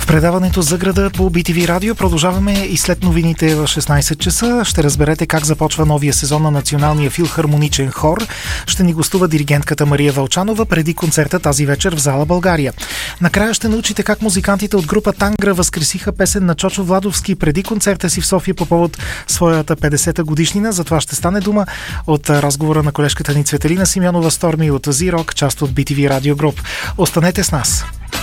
предаването за града по BTV Радио продължаваме и след новините в 16 часа. Ще разберете как започва новия сезон на Националния филхармоничен хор. Ще ни гостува диригентката Мария Вълчанова преди концерта тази вечер в зала България. Накрая ще научите как музикантите от група Тангра възкресиха песен на Чочо Владовски преди концерта си в София по повод своята 50-та годишнина. За това ще стане дума от разговора на колежката ни Цветелина Симеонова Сторми от Зирок, част от BTV Radio Group. Останете с нас!